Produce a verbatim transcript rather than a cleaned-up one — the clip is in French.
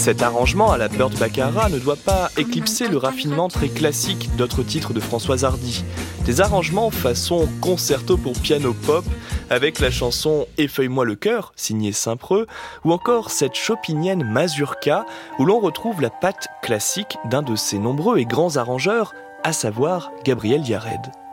Cet arrangement à la Burt Bacharach ne doit pas éclipser le raffinement très classique d'autres titres de Françoise Hardy. Des arrangements façon concerto pour piano pop, avec la chanson « Effeuille-moi le cœur » signée Saint-Preux, ou encore cette chopinienne mazurka, où l'on retrouve la patte classique d'un de ses nombreux et grands arrangeurs, à savoir Gabriel Yared.